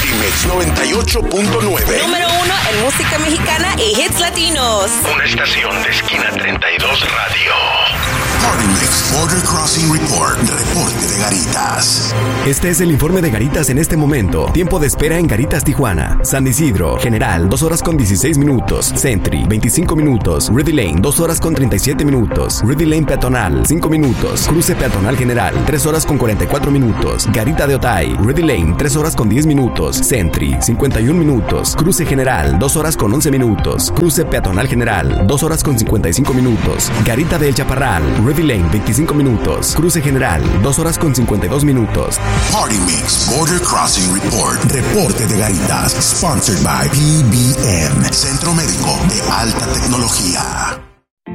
Party Mix 98.9. Número 1 en música mexicana y hits latinos. Una estación de Esquina 32 Radio. Party Mix Border Crossing Report. Reporte de Garitas. Este es el informe de Garitas en este momento. Tiempo de espera en Garitas, Tijuana. San Isidro, General, 2 horas con 16 minutos. Sentry, 25 minutos. Rudy Lane, 2 horas con 37 minutos. Rudy Lane Peatonal, 5 minutos. Cruce Peatonal General, 3 horas con 44 minutos. Garita de Otay, Rudy Lane, 3 horas con 10 minutos. Sentry, 51 minutos. Cruce General, 2 horas con 11 minutos. Cruce Peatonal General, 2 horas con 55 minutos. Garita del Chaparral, Rudy Lane, 25 minutos. Cruce General, 2 horas con 52 minutos. Party Mix Border Crossing Report. Reporte de Garitas. Sponsored by PBM. Centro Médico de Alta Tecnología.